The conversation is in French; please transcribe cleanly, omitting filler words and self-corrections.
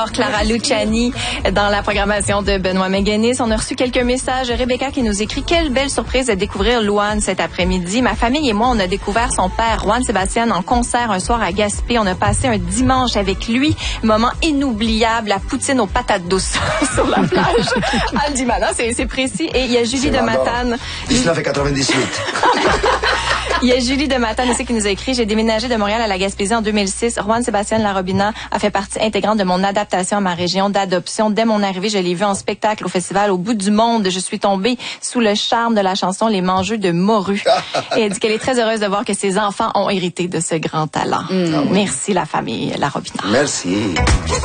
encore Clara Luciani dans la programmation de Benoît Méguenis. On a reçu quelques messages. Rebecca qui nous écrit: quelle belle surprise de découvrir Louane cet après-midi. Ma famille et moi, on a découvert son père, Juan Sébastien, en concert un soir à Gaspé. On a passé un dimanche avec lui. Moment inoubliable, la poutine aux patates douces sur la plage. Elle dit, maintenant, c'est précis. Et il y a Julie de Matane. 19,98. Il y a Julie de Matane aussi qui nous a écrit: j'ai déménagé de Montréal à la Gaspésie en 2006. Juan Sébastien Larobina a fait partie intégrante de mon adaptation à ma région d'adoption. Dès mon arrivée, je l'ai vu en spectacle au festival Au bout du monde. Je suis tombée sous le charme de la chanson Les Mangeux de Morue. Et elle dit qu'elle est très heureuse de voir que ses enfants ont hérité de ce grand talent. Merci la famille Larobina. Merci.